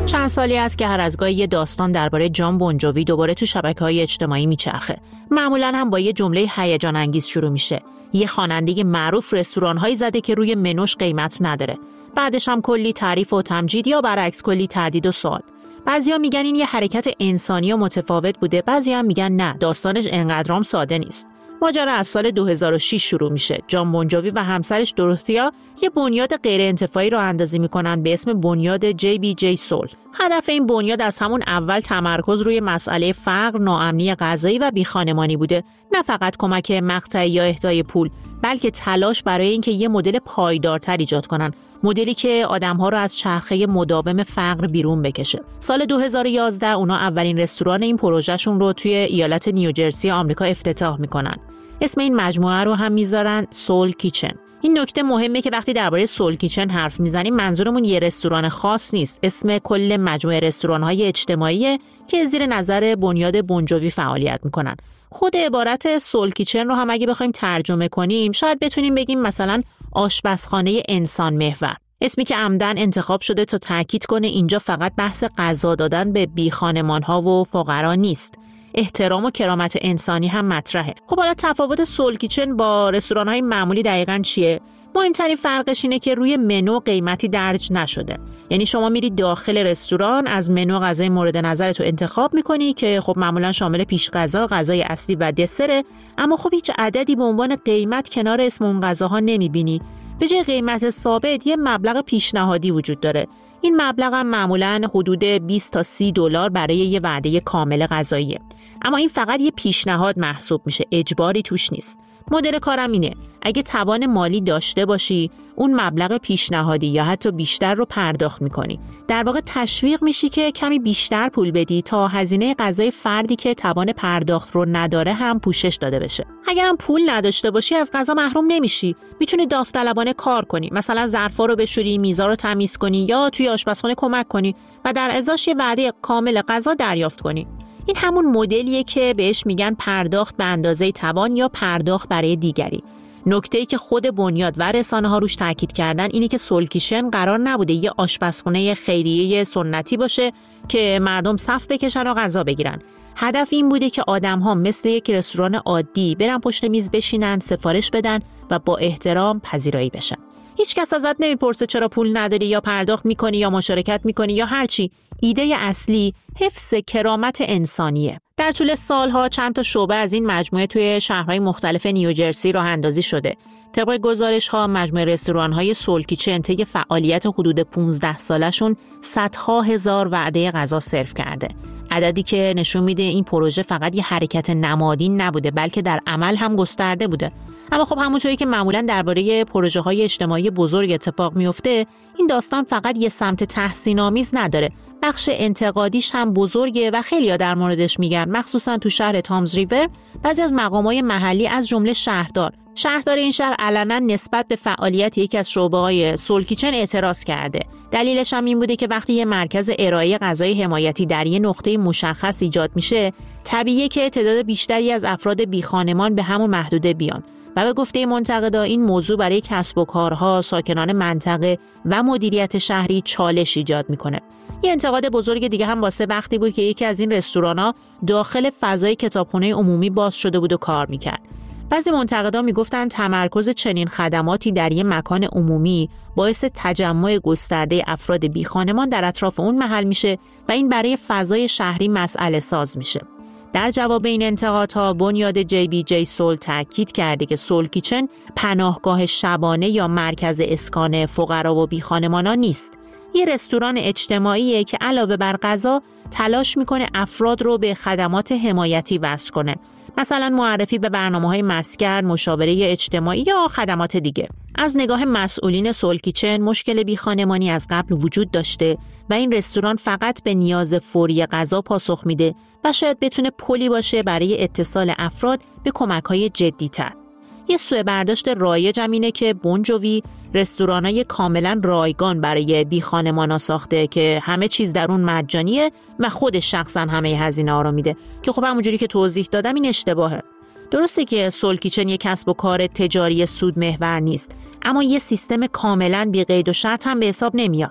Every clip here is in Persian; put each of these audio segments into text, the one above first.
چند سالی است که هر از گاهی یه داستان درباره جان بونجوی دوباره تو شبکه‌های اجتماعی میچرخه. معمولاً هم با یه جمله هیجان انگیز شروع میشه. یه خواننده معروف رستوران‌هایی زده که روی منوش قیمت نداره. بعدش هم کلی تعریف و تمجید یا برعکس کلی تردید و سوال. بعضیا میگن این یه حرکت انسانی و متفاوت بوده، بعضیا هم میگن نه، داستانش انقدرام ساده نیست. ماجرا از سال 2006 شروع میشه. جان بونجوی و همسرش دورتیا یه بنیاد غیر انتفاعی رو اندازی میکنن به اسم بنیاد JBJ سول. هدف این بنیاد از همون اول تمرکز روی مسئله فقر، ناامنی غذایی و بیخانمانی بوده، نه فقط کمک مقطعی یا اهدای پول، بلکه تلاش برای اینکه یه مدل پایدارتر ایجاد کنن، مدلی که آدم‌ها رو از چرخه مداوم فقر بیرون بکشه. سال 2011 اونا اولین رستوران این پروژهشون رو توی ایالت نیوجرسی آمریکا افتتاح میکنن. اسم این مجموعه رو هم میذارن سول کیچن. این نکته مهمه که وقتی درباره سول کیچن حرف میزنیم منظورمون یه رستوران خاص نیست، اسم کل مجموعه رستوران‌های اجتماعی که زیر نظر بنیاد بونجوی فعالیت میکنن. خود عبارت سول کیچن رو هم اگه بخوایم ترجمه کنیم شاید بتونیم بگیم مثلا آشپزخانه انسان محور. اسمی که عمدن انتخاب شده تا تاکید کنه اینجا فقط بحث غذا دادن به بیخانمان‌ها و فقرا نیست. احترام و کرامت انسانی هم مطرحه. خب حالا تفاوت سول کیچن با رستوران‌های معمولی دقیقاً چیه؟ مهمترین فرقش اینه که روی منو قیمتی درج نشده. یعنی شما میری داخل رستوران، از منو غذای مورد نظرت رو انتخاب میکنی که خب معمولاً شامل پیش غذا، غذای اصلی و دسره، اما خب هیچ عددی به عنوان قیمت کنار اسم اون غذاها نمیبینی. به جای قیمت ثابت یه مبلغ پیشنهادی وجود داره. این مبلغ هم معمولاً حدود 20 تا 30 دلار برای یه وعده کامل غذاییه. اما این فقط یه پیشنهاد محسوب میشه، اجباری توش نیست. مدل کارم اینه، اگه توان مالی داشته باشی اون مبلغ پیشنهادی یا حتی بیشتر رو پرداخت میکنی. در واقع تشویق میشی که کمی بیشتر پول بدی تا هزینه غذای فردی که توان پرداخت رو نداره هم پوشش داده بشه. اگرم پول نداشته باشی از غذا محروم نمیشی. میتونی داوطلبانه کار کنی، مثلا ظرفا رو بشوری، میزا رو تمیز کنی یا توی آشپزخونه کمک کنی و در ازاش یه وعده کامل غذا دریافت کنی. این همون مدلیه که بهش میگن پرداخت به اندازه توان یا پرداخت برای دیگری. نکته‌ای که خود بنیاد و رسانه‌ها روش تاکید کردن اینه که سول کیچن قرار نبوده یه آشپزخونه خیریه سنتی باشه که مردم صف بکشن و غذا بگیرن. هدف این بوده که آدم‌ها مثل یک رستوران عادی برن پشت میز بشینن، سفارش بدن و با احترام پذیرایی بشن. هیچ کس ازت نمیپرسه چرا پول نداری یا پرداخت میکنی یا مشارکت میکنی یا هرچی. ایده اصلی حفظ کرامت انسانیه. در طول سالها چند تا شعبه از این مجموعه توی شهرهای مختلف نیوجرسی راه اندازی شده. طبق گزارش‌ها مجموعه رستوران‌های سول کیچن طی فعالیت حدود 15 سالشون صدها هزار وعده غذا سرو کرده. عددی که نشون میده این پروژه فقط یه حرکت نمادین نبوده بلکه در عمل هم گسترده بوده. اما خب همونطوری که معمولاً درباره پروژه‌های اجتماعی بزرگ اتفاق میفته، این داستان فقط یه سمت تحسین‌آمیز نداره. بخش انتقادیش هم بزرگه و خیلی‌ها در موردش میگن، مخصوصاً تو شهر تامز ریور. بعضی از مقامات محلی از جمله شهردار این شهر علنا نسبت به فعالیت یکی از شعبه‌های سول کیچن اعتراض کرده. دلیلش هم این بوده که وقتی یه مرکز ارائه غذای حمایتی در یه نقطه مشخص ایجاد میشه، طبیعیه که تعداد بیشتری از افراد بیخانمان به همون محدوده بیان. و به گفته منتقدا این موضوع برای کسب و کارها، ساکنان منطقه و مدیریت شهری چالش ایجاد میکنه. یه انتقاد بزرگ دیگه هم واسه وقتی بود که یکی از این رستوران‌ها داخل فضای کتابخونه عمومی باز شده بود و کار میکرد. بعضی منتقدا میگفتن تمرکز چنین خدماتی در یک مکان عمومی باعث تجمع گسترده افراد بیخانمان در اطراف اون محل میشه و این برای فضای شهری مسئله ساز میشه. در جواب این انتقادها بنیاد JBJ سول تاکید کرده که سول کیچن پناهگاه شبانه یا مرکز اسکان فقرا و بیخانمانان نیست. یه رستوران اجتماعیه که علاوه بر غذا تلاش میکنه افراد رو به خدمات حمایتی وصل کنه. مثلا معرفی به برنامه‌های مسکن، مشاوره اجتماعی یا خدمات دیگه. از نگاه مسئولین سول کیچن مشکل بیخانمانی از قبل وجود داشته و این رستوران فقط به نیاز فوری غذا پاسخ میده و شاید بتونه پلی باشه برای اتصال افراد به کمک‌های جدی‌تر. یه سوء برداشت رایج هم اینه که بونجوی رستورانای کاملا رایگان برای بیخانمانا ساخته که همه چیز در اون مجانیه و خودش شخصا همه هزینه ها رو میده که خب همونجوری که توضیح دادم این اشتباهه. درسته که سول کیچن یک کسب و کار تجاری سود محور نیست، اما یه سیستم کاملا بی قید و شرط هم به حساب نمیاد.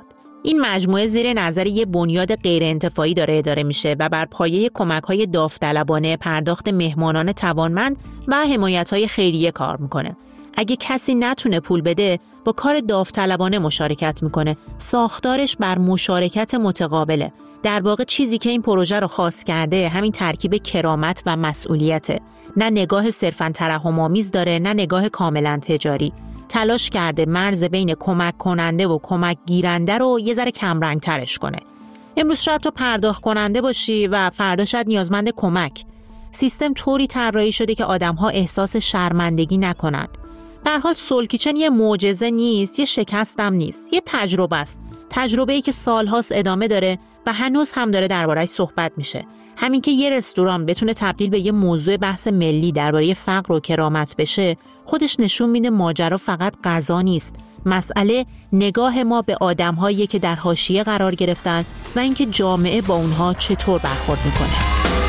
این مجموعه زیر نظر یه بنیاد غیرانتفاعی داره اداره میشه و بر پایه کمک‌های داوطلبانه، پرداخت مهمانان توانمند و حمایت‌های خیریه کار میکنه. اگه کسی نتونه پول بده، با کار داوطلبانه مشارکت میکنه. ساختارش بر مشارکت متقابله. در واقع چیزی که این پروژه رو خاص کرده همین ترکیب کرامت و مسئولیته. نه نگاه صرفاً ترحم‌آمیز داره، نه نگاه کاملاً تجاری. تلاش کرده مرز بین کمک کننده و کمک گیرنده رو یه ذره کمرنگ ترش کنه. امروز شاید تو پرداخت کننده باشی و فردا شاید نیازمند کمک. سیستم طوری طراحی شده که آدم‌ها احساس شرمندگی نکنن. به هر حال سول کیچن یه معجزه نیست، یه شکست هم نیست، یه تجربه است. تجربه‌ای که سال‌هاست ادامه داره و هنوز هم داره درباره‌اش صحبت میشه. همین که یه رستوران بتونه تبدیل به یه موضوع بحث ملی درباره فقر و کرامت بشه، خودش نشون میده ماجرا فقط غذا نیست. مسئله نگاه ما به آدم‌هایی که در حاشیه قرار گرفتن و اینکه جامعه با اونها چطور برخورد میکنه.